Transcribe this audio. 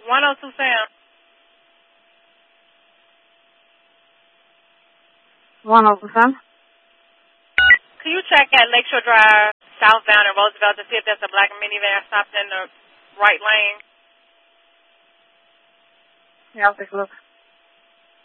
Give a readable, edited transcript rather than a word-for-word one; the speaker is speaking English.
102 Sam. 102 Sam. Can you check at Lakeshore Drive, southbound in Roosevelt, to see if there's a black minivan stopped in the right lane? Yeah, I'll take a look.